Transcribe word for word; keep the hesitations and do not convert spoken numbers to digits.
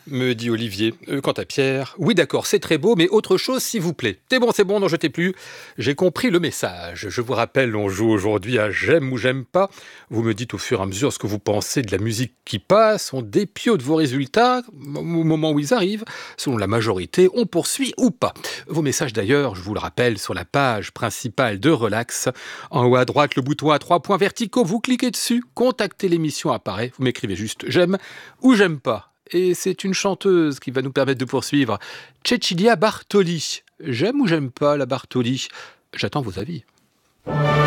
me dit Olivier. Euh, quant à Pierre, oui d'accord, c'est très beau, mais autre chose s'il vous plaît. C'est bon, c'est bon, n'en jetez plus. J'ai compris le message. Je vous rappelle, on joue aujourd'hui à J'aime ou J'aime pas. Vous me dites au fur et à mesure ce que vous pensez de la musique qui passe. On dépiote vos résultats au moment où ils arrivent. Selon la majorité, on poursuit ou pas. Vos messages d'ailleurs, je vous le rappelle, sur la page principale de Relax. En haut à droite, le bouton à trois points verticaux, vous cliquez dessus, contactez l'émission apparaît, vous m'écrivez juste j'aime ou j'aime pas. Et c'est une chanteuse qui va nous permettre de poursuivre. Cecilia Bartoli. J'aime ou j'aime pas la Bartoli? J'attends vos avis.